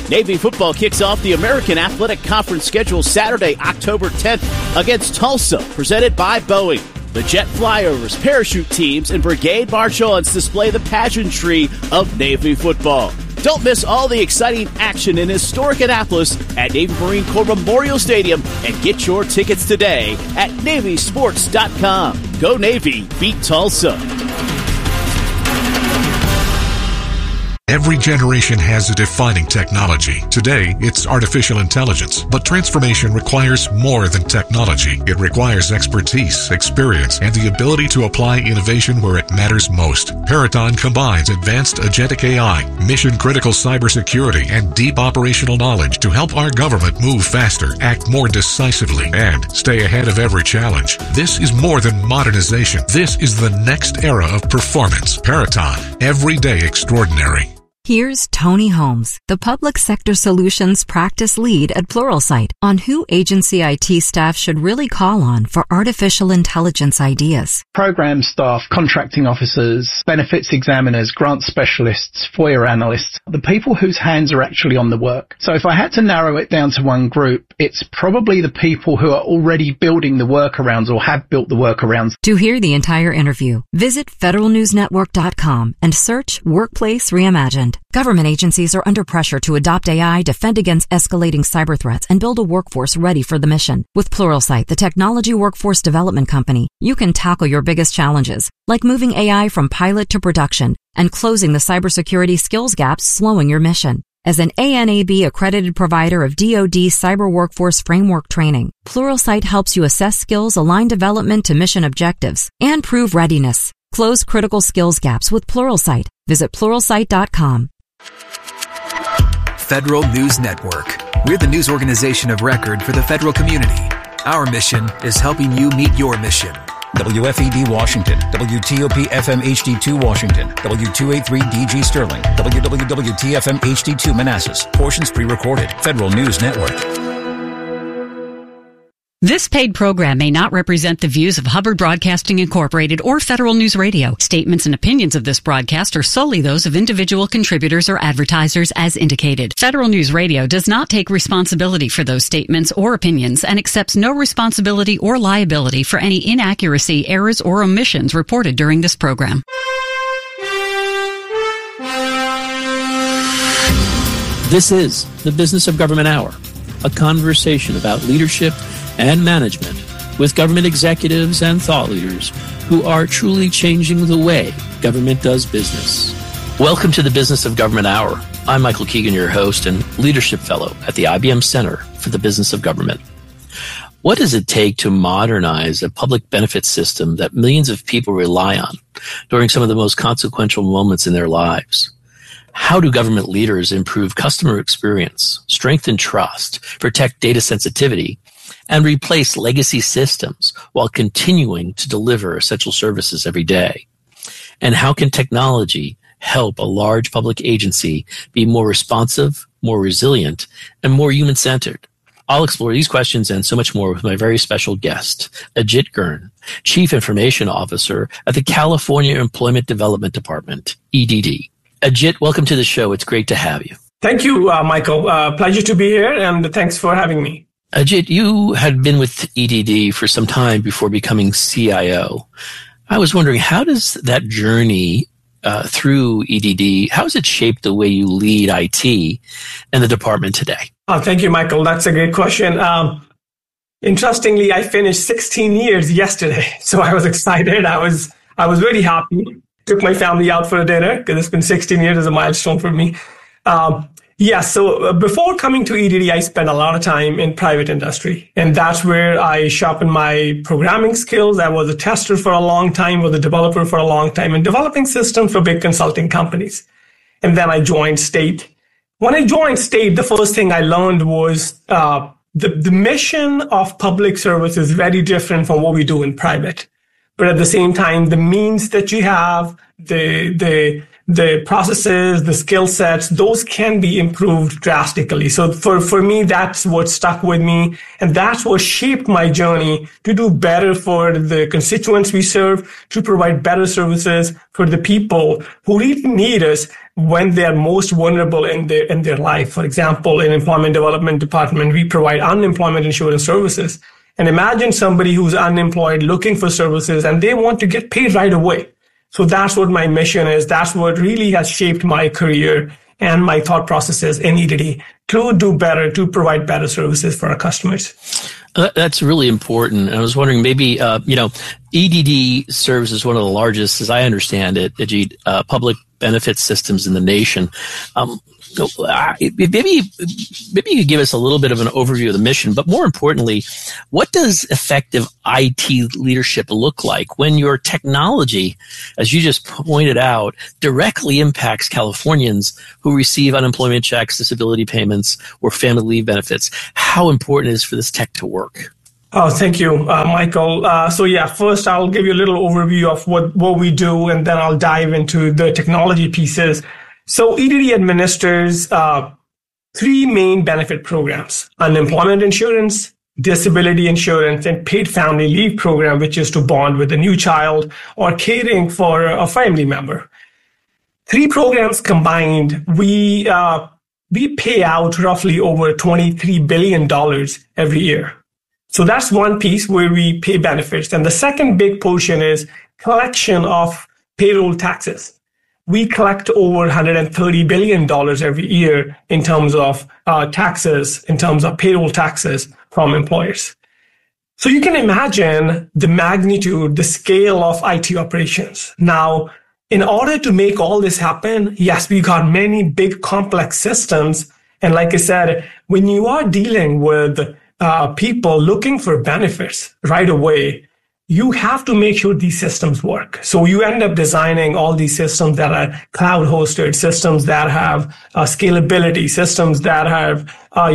Navy football kicks off the American Athletic Conference schedule Saturday, October 10th against Tulsa, presented by Boeing. The jet flyovers, parachute teams, and brigade march-ons display the pageantry of Navy football. Don't miss all the exciting action in historic Annapolis at Navy Marine Corps Memorial Stadium and get your tickets today at NavySports.com. Go Navy, beat Tulsa. Every generation has a defining technology. Today, it's artificial intelligence. But transformation requires more than technology. It requires expertise, experience, and the ability to apply innovation where it matters most. Peraton combines advanced agentic AI, mission-critical cybersecurity, and deep operational knowledge to help our government move faster, act more decisively, and stay ahead of every challenge. This is more than modernization. This is the next era of performance. Peraton, everyday extraordinary. Here's Tony Holmes, the Public Sector Solutions Practice Lead at Pluralsight, on who agency IT staff should really call on for artificial intelligence ideas. Program staff, contracting officers, benefits examiners, grant specialists, FOIA analysts, the people whose hands are actually on the work. So if I had to narrow it down to one group, it's probably the people who are already building the workarounds or have built the workarounds. To hear the entire interview, visit federalnewsnetwork.com and search Workplace Reimagined. Government agencies are under pressure to adopt AI, defend against escalating cyber threats, and build a workforce ready for the mission. With Pluralsight, the technology workforce development company, you can tackle your biggest challenges, like moving AI from pilot to production and closing the cybersecurity skills gaps slowing your mission. As an ANAB accredited provider of DoD Cyber Workforce Framework training, Pluralsight helps you assess skills, align development to mission objectives, and prove readiness. Close critical skills gaps with Pluralsight. Visit Pluralsight.com. Federal News Network. We're the news organization of record for the federal community. Our mission is helping you meet your mission. WFED Washington, WTOP FM HD2 Washington, W283 DG Sterling, WWWTFM HD2 Manassas. Portions pre-recorded. Federal News Network. This paid program may not represent the views of Hubbard Broadcasting Incorporated or Federal News Radio. Statements and opinions of this broadcast are solely those of individual contributors or advertisers as indicated. Federal News Radio does not take responsibility for those statements or opinions and accepts no responsibility or liability for any inaccuracy, errors, or omissions reported during this program. This is the Business of Government Hour, a conversation about leadership and management with government executives and thought leaders who are truly changing the way government does business. Welcome to the Business of Government Hour. I'm Michael Keegan, your host and leadership fellow at the IBM Center for the Business of Government. What does it take to modernize a public benefit system that millions of people rely on during some of the most consequential moments in their lives? How do government leaders improve customer experience, strengthen trust, protect data sensitivity, and replace legacy systems while continuing to deliver essential services every day? And how can technology help a large public agency be more responsive, more resilient, and more human-centered? I'll explore these questions and so much more with my very special guest, Ajit Gurn, Chief Information Officer at the California Employment Development Department, EDD. Ajit, welcome to the show. It's great to have you. Thank you, Michael. Pleasure to be here, and thanks for having me. Ajit, you had been with EDD for some time before becoming CIO. I was wondering, how does that journey through EDD, how has it shaped the way you lead IT and the department today? Oh, thank you, Michael. That's a great question. Interestingly, I finished 16 years yesterday, so I was excited. I was really happy. Took my family out for a dinner because it's been 16 years as a milestone for me. So before coming to EDD, I spent a lot of time in private industry, and that's where I sharpened my programming skills. I was a tester for a long time, was a developer for a long time, and developing systems for big consulting companies. And then I joined State. When I joined State, the first thing I learned was the mission of public service is very different from what we do in private. But at the same time, the means that you have, the the processes, the skill sets, those can be improved drastically. So for me, that's what stuck with me. And that's what shaped my journey to do better for the constituents we serve, to provide better services for the people who really need us when they are most vulnerable in their life. For example, in Employment Development Department, we provide unemployment insurance services. And imagine somebody who's unemployed looking for services and they want to get paid right away. So that's what my mission is. That's what really has shaped my career and my thought processes in EDD, to do better, to provide better services for our customers. That's really important. I was wondering, maybe, EDD serves as one of the largest, as I understand it, Ajit, public benefit systems in the nation. Maybe you could give us a little bit of an overview of the mission, but more importantly, what does effective IT leadership look like when your technology, as you just pointed out, directly impacts Californians who receive unemployment checks, disability payments, or family leave benefits? How important it is for this tech to work? Oh, thank you, Michael. First I'll give you a little overview of what we do, and then I'll dive into the technology pieces. So EDD administers three main benefit programs: unemployment insurance, disability insurance, and paid family leave program, which is to bond with a new child or caring for a family member. Three programs combined, we pay out roughly over $23 billion every year. So that's one piece where we pay benefits. And the second big portion is collection of payroll taxes. We collect over $130 billion every year in terms of taxes, in terms of payroll taxes from employers. So you can imagine the magnitude, the scale of IT operations. Now, in order to make all this happen, yes, we got many big complex systems. And like I said, when you are dealing with people looking for benefits right away, you have to make sure these systems work. So you end up designing all these systems that are cloud hosted, systems that have scalability, systems that have,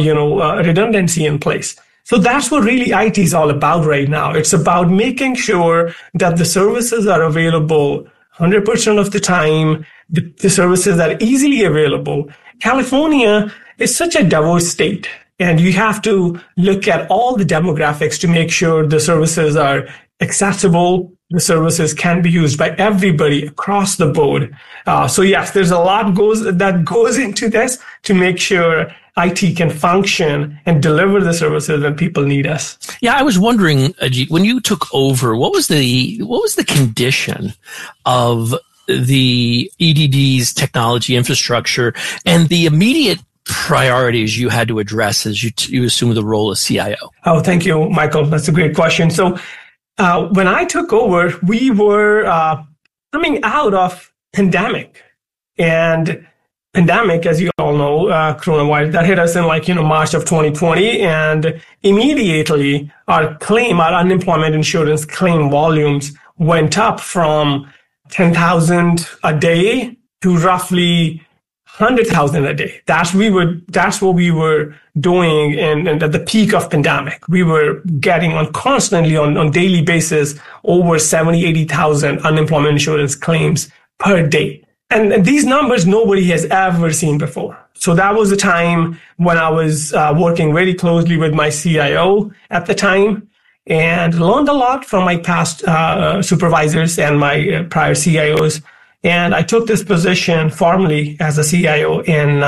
redundancy in place. So that's what really IT is all about right now. It's about making sure that the services are available 100% of the time, the services are easily available. California is such a diverse state, and you have to look at all the demographics to make sure the services are accessible, the services can be used by everybody across the board. So yes, there's a lot that goes into this to make sure IT can function and deliver the services when people need us. Yeah, I was wondering, Ajit, when you took over, what was the condition of the EDD's technology infrastructure and the immediate priorities you had to address as you assumed the role of CIO? Oh, thank you, Michael. That's a great question. So when I took over, we were coming out of pandemic. And pandemic, as you all know, coronavirus, that hit us in March of 2020. And immediately our unemployment insurance claim volumes went up from 10,000 a day to roughly 100,000 a day. That's what we were doing and at the peak of pandemic. We were getting constantly on daily basis over 70, 80,000 unemployment insurance claims per day. And these numbers nobody has ever seen before. So that was the time when I was working very closely with my CIO at the time and learned a lot from my past supervisors and my prior CIOs. And I took this position formally as a CIO in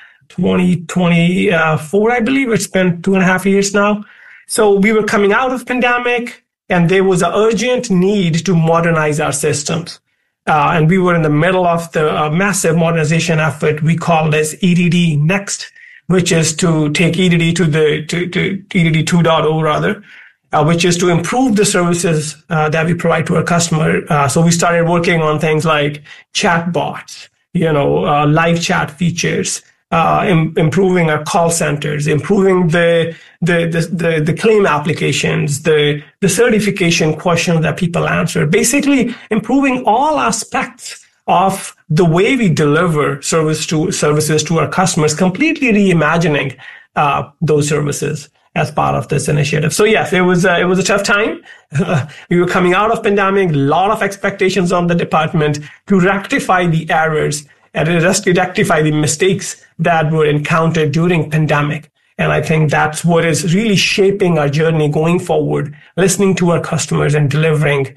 2024, I believe. It's been 2.5 years now. So we were coming out of pandemic, and there was an urgent need to modernize our systems. And we were in the middle of the massive modernization effort we called as EDD Next, which is to take EDD to EDD 2.0 rather. Which is to improve the services that we provide to our customer. So we started working on things like chatbots, live chat features, improving our call centers, improving the claim applications, the certification questions that people answer, basically improving all aspects of the way we deliver services to our customers, completely reimagining those services. as part of this initiative. So yes, it was a tough time. We were coming out of pandemic, a lot of expectations on the department to rectify the errors and just to rectify the mistakes that were encountered during pandemic. And I think that's what is really shaping our journey going forward, listening to our customers and delivering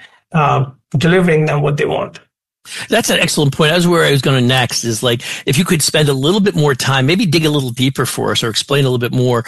them what they want. That's an excellent point. That's where I was going to next is like, if you could spend a little bit more time, maybe dig a little deeper for us or explain a little bit more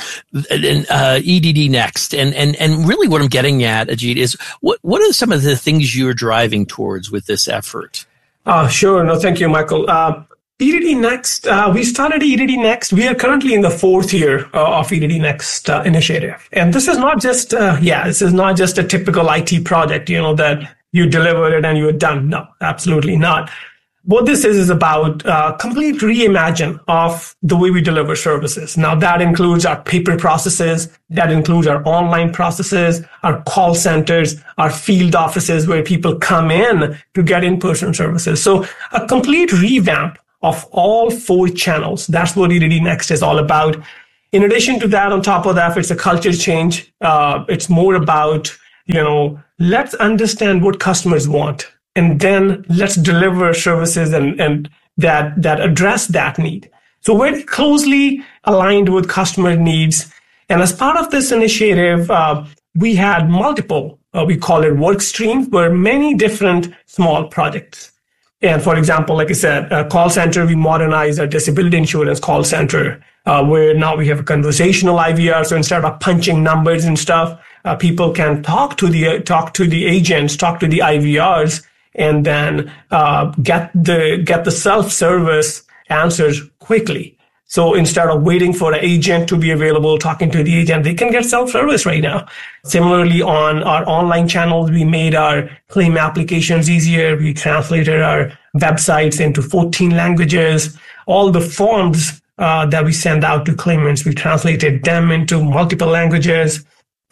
EDD Next. And really what I'm getting at, Ajit, is what are some of the things you're driving towards with this effort? Sure. No, thank you, Michael. EDD Next, we started EDD Next. We are currently in the 4th year of EDD Next initiative. And this is not just, this is not just a typical IT project, that you deliver it and you're done. No, absolutely not. What this is about complete reimagine of the way we deliver services. Now, that includes our paper processes, that includes our online processes, our call centers, our field offices where people come in to get in-person services. So a complete revamp of all 4 channels. That's what EDD Next is all about. In addition to that, on top of that, it's a culture change. It's more about, let's understand what customers want, and then let's deliver services and that address that need. So we're closely aligned with customer needs. And as part of this initiative, we had multiple, we call it work streams, where many different small projects. And for example, like I said, a call center, we modernized our disability insurance call center, where now we have a conversational IVR. So instead of punching numbers and stuff, people can talk to the agents, talk to the IVRs, and then get the self-service answers quickly. So instead of waiting for an agent to be available, talking to the agent, they can get self-service right now. Similarly, on our online channels, we made our claim applications easier. We translated our websites into 14 languages. All the forms that we send out to claimants, we translated them into multiple languages.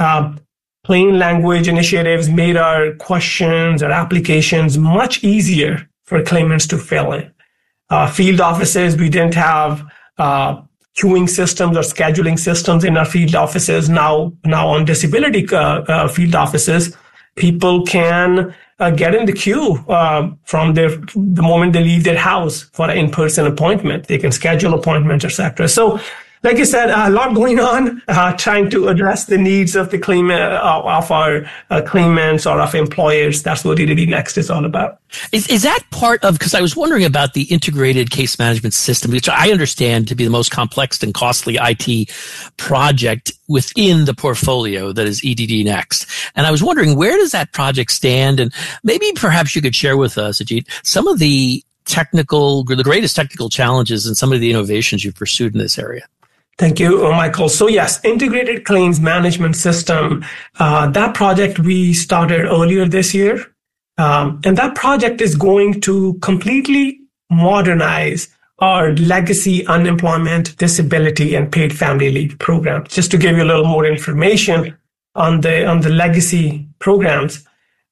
Plain language initiatives made our questions, our applications much easier for claimants to fill in. Field offices, we didn't have queuing systems or scheduling systems in our field offices. Now on disability field offices, people can get in the queue from the moment they leave their house for an in-person appointment. They can schedule appointments, etc. So, like I said, a lot going on, trying to address the needs of the of our claimants or of employers. That's what EDD Next is all about. Is that part of, because I was wondering about the integrated case management system, which I understand to be the most complex and costly IT project within the portfolio that is EDD Next. And I was wondering, where does that project stand? And maybe perhaps you could share with us, Ajit, some of the greatest technical challenges and some of the innovations you've pursued in this area. Thank you, Michael. So yes, integrated claims management system, that project we started earlier this year. And that project is going to completely modernize our legacy unemployment, disability, and paid family leave programs. Just to give you a little more information on the legacy programs,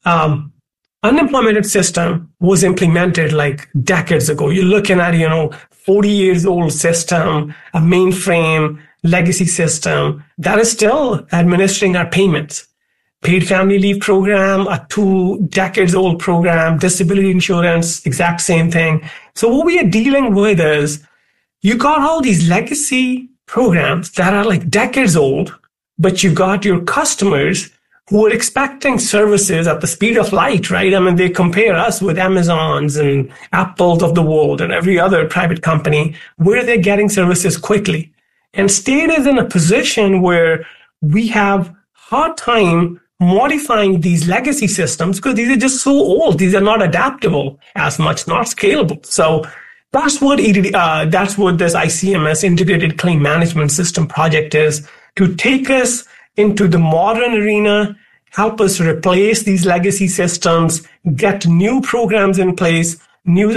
unemployment system was implemented like decades ago. You're looking at, 40 years old system, a mainframe legacy system that is still administering our payments. Paid family leave program, a 2 decades old program, disability insurance, exact same thing. So what we are dealing with is you got all these legacy programs that are like decades old, but you got your customers who are expecting services at the speed of light, right? I mean, they compare us with Amazons and Apples of the world and every other private company where they're getting services quickly. And state is in a position where we have hard time modifying these legacy systems because these are just so old. These are not adaptable as much, not scalable. So that's what this ICMS integrated claim management system project is, to take us into the modern arena, help us replace these legacy systems, get new programs in place, new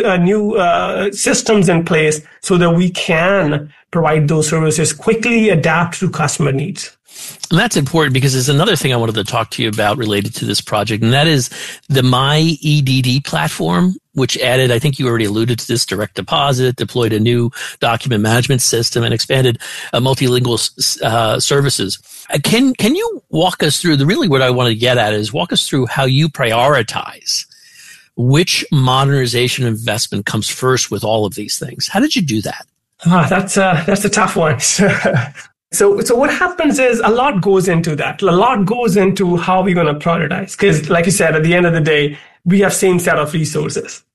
systems in place so that we can provide those services quickly, adapt to customer needs. And that's important because there's another thing I wanted to talk to you about related to this project, and that is the My EDD platform. which added, I think you already alluded to this, direct deposit, deployed a new document management system, and expanded multilingual services. Can you walk us through, really what I want to get at is walk us through how you prioritize which modernization investment comes first with all of these things? How did you do that? That's a tough one. So what happens is a lot goes into that. A lot goes into how we're going to prioritize. Because like you said, at the end of the day, we have same set of resources.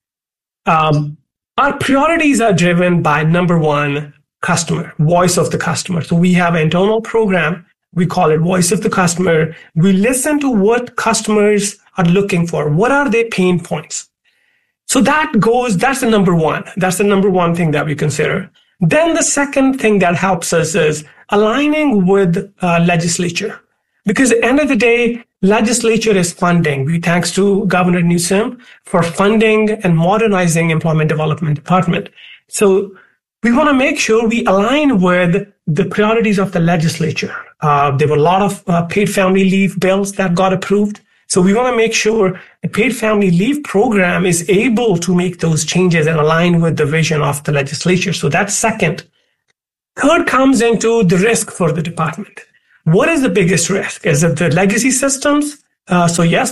Our priorities are driven by number one, customer, voice of the customer. So we have an internal program. We call it Voice of the Customer. We listen to what customers are looking for. What are their pain points? So that's the number one. That's the number one thing that we consider. Then the second thing that helps us is aligning with legislature. Because at the end of the day, legislature is funding. Thanks to Governor Newsom for funding and modernizing Employment Development Department. So we want to make sure we align with the priorities of the legislature. There were a lot of paid family leave bills that got approved. So we want to make sure the paid family leave program is able to make those changes and align with the vision of the legislature. So that's second. Third comes into the risk for the department. What is the biggest risk? Is it the legacy systems? So yes,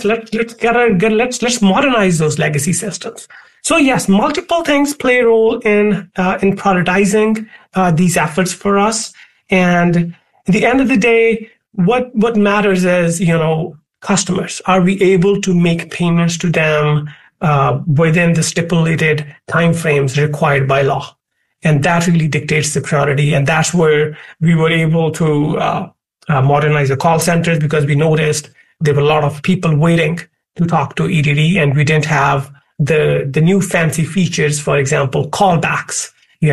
let's modernize those legacy systems. So yes, multiple things play a role in prioritizing these efforts for us. And at the end of the day, what matters is, customers. Are we able to make payments to them within the stipulated timeframes required by law? And that really dictates the priority. And that's where we were able to modernize the call centers, because we noticed there were a lot of people waiting to talk to EDD, and we didn't have the new fancy features, for example, callbacks,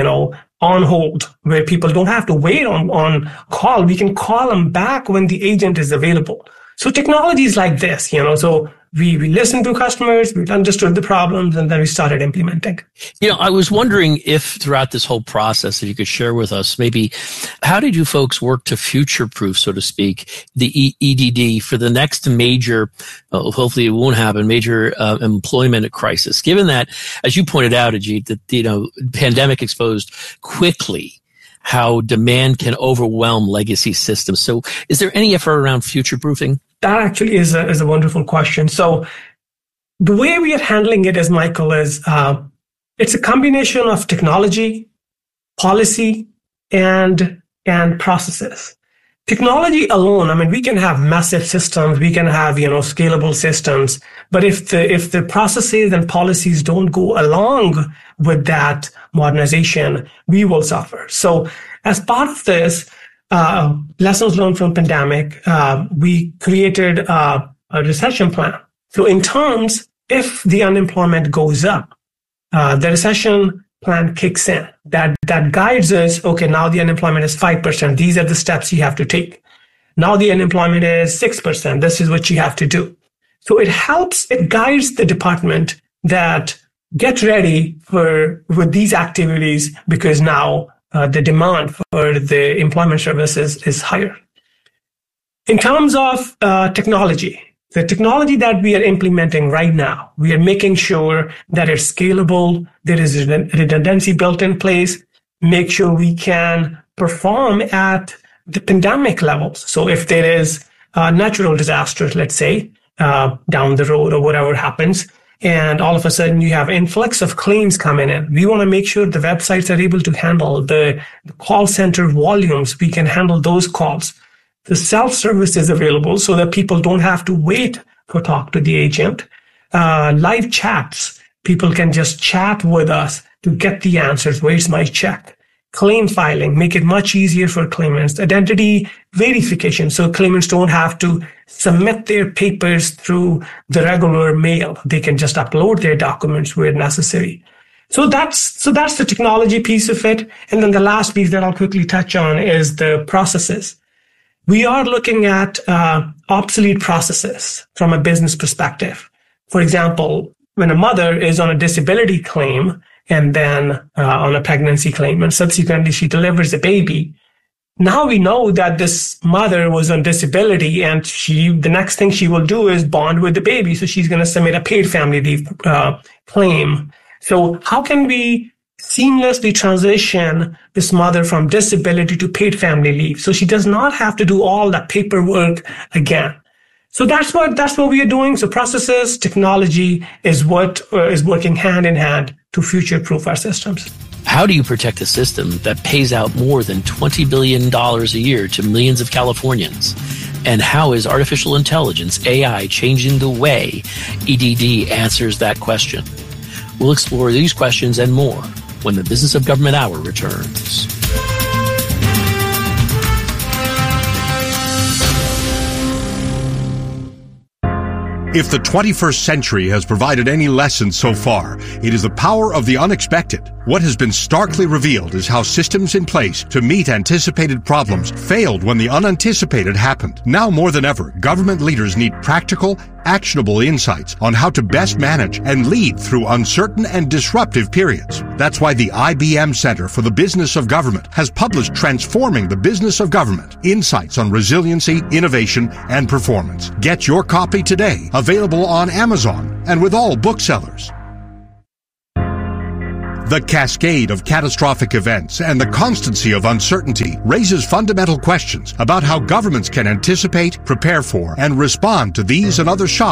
on hold, where people don't have to wait on call. We can call them back when the agent is available. So technologies like this, so we listened to customers, we understood the problems, and then we started implementing. I was wondering if throughout this whole process, if you could share with us, maybe how did you folks work to future-proof, so to speak, the EDD for the next major, hopefully it won't happen, major employment crisis, given that, as you pointed out, Ajit, that, pandemic exposed quickly how demand can overwhelm legacy systems. So is there any effort around future-proofing? That actually is a wonderful question. So the way we are handling it, Michael, is it's a combination of technology, policy, and processes. Technology alone, we can have massive systems, we can have, scalable systems, but if the processes and policies don't go along with that modernization, we will suffer. So as part of this, lessons learned from pandemic, we created a recession plan. So in terms, if the unemployment goes up, the recession plan kicks in. That guides us, okay, now the unemployment is 5%. These are the steps you have to take. Now the unemployment is 6%. This is what you have to do. So it guides the department that get ready with these activities, because now the demand for the employment services is higher. In terms of technology, the technology that we are implementing right now, we are making sure that it's scalable, there is redundancy built in place, make sure we can perform at the pandemic levels. So if there is a natural disaster, let's say, down the road or whatever happens, and all of a sudden you have influx of claims coming in, we want to make sure the websites are able to handle the call center volumes. We can handle those calls. The self-service is available so that people don't have to wait to talk to the agent. Live chats, people can just chat with us to get the answers. Where's my check? Claim filing, make it much easier for claimants. Identity verification, so claimants don't have to submit their papers through the regular mail. They can just upload their documents where necessary. So that's the technology piece of it. And then the last piece that I'll quickly touch on is the processes. We are looking at obsolete processes from a business perspective. For example, when a mother is on a disability claim and then on a pregnancy claim, and subsequently she delivers a baby, now we know that this mother was on disability, and the next thing she will do is bond with the baby. So she's going to submit a paid family leave claim. So how can we seamlessly transition this mother from disability to paid family leave so she does not have to do all that paperwork again? So that's what we are doing. So processes, technology is what is working hand in hand to future-proof our systems. How do you protect a system that pays out more than $20 billion a year to millions of Californians? And how is artificial intelligence, AI, changing the way EDD answers that question? We'll explore these questions and more when the Business of Government Hour returns. If the 21st century has provided any lesson so far, it is the power of the unexpected. What has been starkly revealed is how systems in place to meet anticipated problems failed when the unanticipated happened. Now more than ever, government leaders need practical, actionable insights on how to best manage and lead through uncertain and disruptive periods. That's why the IBM Center for the Business of Government has published Transforming the Business of Government: Insights on Resiliency, Innovation, and Performance. Get your copy today, available on Amazon and with all booksellers. The cascade of catastrophic events and the constancy of uncertainty raises fundamental questions about how governments can anticipate, prepare for, and respond to these and other shocks